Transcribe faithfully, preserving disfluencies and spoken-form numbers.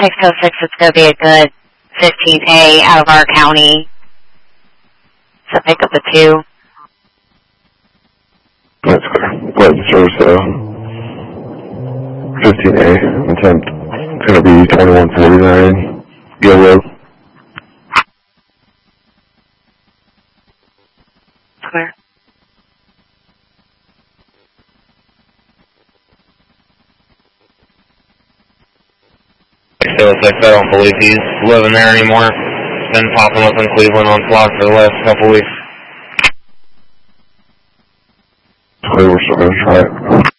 six oh six, it's going to be a good fifteen A out of our county. So pick up the two. That's clear. What service, uh, fifteen A, intent. It's going to be twenty-one forty-nine, Gill Road. Clear. six oh six, I don't believe he's living there anymore. He's been popping up in Cleveland on flock for the last couple weeks. Clear, we're still going to try it.